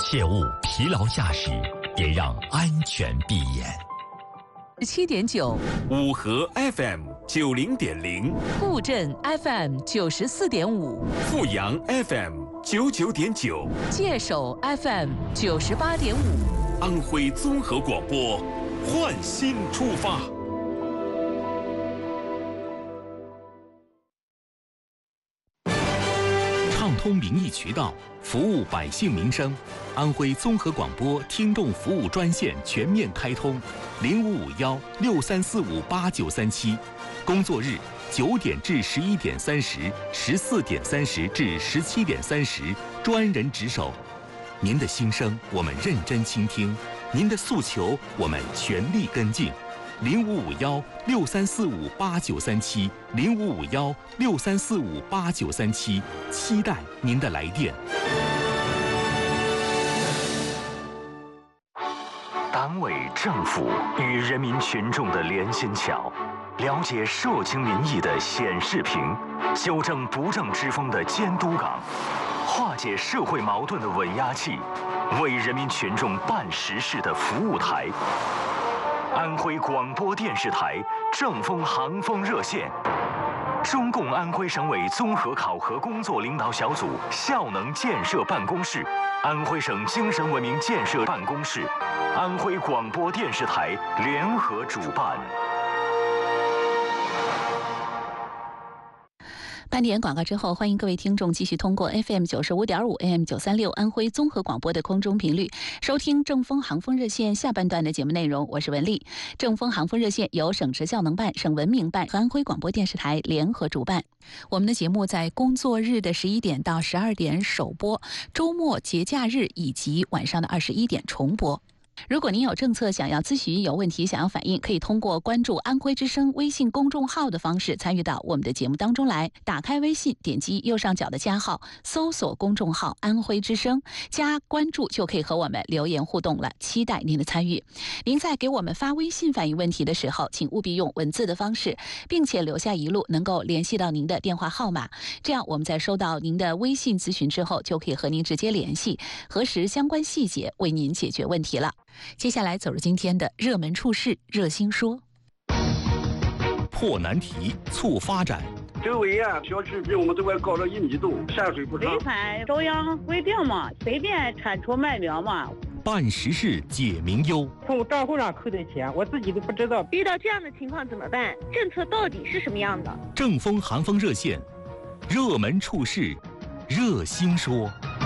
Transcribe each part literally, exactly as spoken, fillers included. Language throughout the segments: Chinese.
切勿疲劳驾驶，别让安全闭眼。 七点九， 五河 F M 九零点零， 固镇 F M 九十四点五， 富阳 F M 九九点九， 界首 F M 九十八点五， 安徽综合广播，焕新出发。 畅通民意渠道，服务百姓民生。安徽综合广播听众服务专线全面开通，零五五幺六三四五八九三七，工作日九点至十一点三十，十四点三十至十七点三十，专人值守。您的心声我们认真倾听，您的诉求我们全力跟进。零五五幺六三四五八九三七，零五五幺六三四五八九三七，期待您的来电。 党委政府与人民群众的连心桥，了解社情民意的显示屏，修正不正之风的监督岗，化解社会矛盾的稳压器，为人民群众办实事的服务台。安徽广播电视台正风航风热线，中共安徽省委综合考核工作领导小组效能建设办公室，安徽省精神文明建设办公室，安徽广播电视台联合主办。 半点广告之后，欢迎各位听众继续通过 F M 九十五点五 A M 九三六安徽综合广播的空中频率收听正风航风热线下半段的节目内容。我是文丽。正风航风热线由省直效能办、省文明办和安徽广播电视台联合主办。我们的节目在工作日的十一点到十二点首播，周末、节假日以及晚上的二十一点重播。如果您有政策想要咨询、有问题想要反映，可以通过关注安徽之声微信公众号的方式参与到我们的节目当中来。打开微信，点击右上角的加号，搜索公众号安徽之声，加关注就可以和我们留言互动了，期待您的参与。您在给我们发微信反映问题的时候，请务必用文字的方式，并且留下一路能够联系到您的电话号码，这样我们在收到您的微信咨询之后，就可以和您直接联系，核实相关细节，为您解决问题了。接下来走入今天的热门处事热心说， 破难题促发展。 周围啊，小区比我们这块高了一米多，下水不畅。 违反中央规定嘛，随便铲除麦苗嘛。 办实事解民忧。 从账户上扣的钱，我自己都不知道。 遇到这样的情况怎么办？政策到底是什么样的？ 正风寒风热线，热门处事热心说。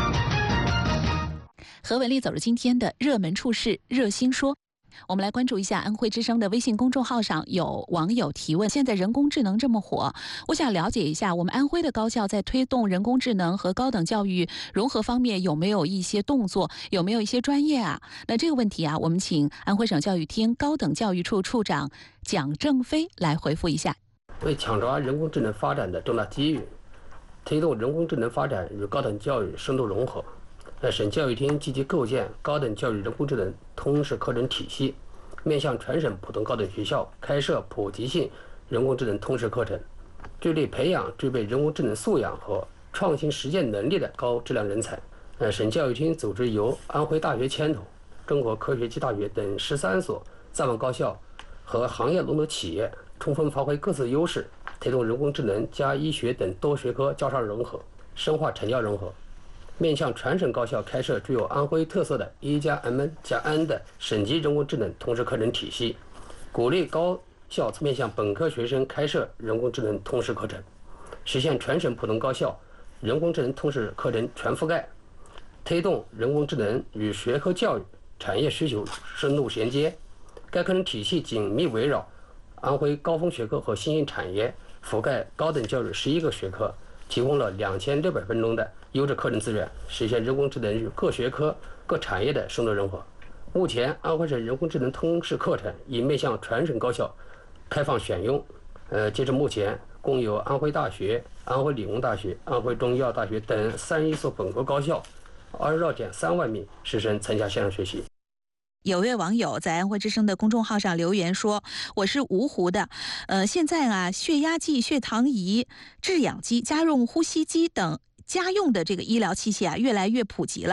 和文丽走入今天的热门处事热心说。我们来关注一下安徽之声的微信公众号上有网友提问，现在人工智能这么火，我想了解一下我们安徽的高校在推动人工智能和高等教育融合方面有没有一些动作，有没有一些专业啊？那这个问题啊，我们请安徽省教育厅高等教育处处长蒋正飞来回复一下。 为抢抓人工智能发展的重大机遇，推动人工智能发展与高等教育深度融合，省教育厅积极构建高等教育人工智能通识课程体系，面向全省普通高等学校开设普及性人工智能通识课程，致力培养具备人工智能素养和创新实践能力的高质量人才。呃，省教育厅组织由安徽大学牵头、中国科学技大学等十三所在网高校和行业龙头企业，充分发挥各自优势，推动人工智能加医学等多学科交叉融合，深化产教融合。面向全省高校开设具有安徽特色的一加 M 加 N 的省级人工智能通识课程体系，鼓励高校面向本科学生开设人工智能通识课程，实现全省普通高校人工智能通识课程全覆盖，推动人工智能与学科教育、产业需求深度衔接。该课程体系紧密围绕安徽高峰学科和新兴产业，覆盖高等教育十一个学科，提供了两千六百分钟的优质课程资源，实现人工智能与各学科、各产业的深度融合。目前，安徽省人工智能通识课程已面向全省高校开放选用。呃，截至目前，共有安徽大学、安徽理工大学、安徽中医药大学等三十一所本科高校，二十二点三万名师生参加线上学习。 有位网友在安徽之声的公众号上留言说，我是芜湖的，呃，现在啊，血压计、血糖仪、制氧机、家用呼吸机等家用的这个医疗器械啊，越来越普及了。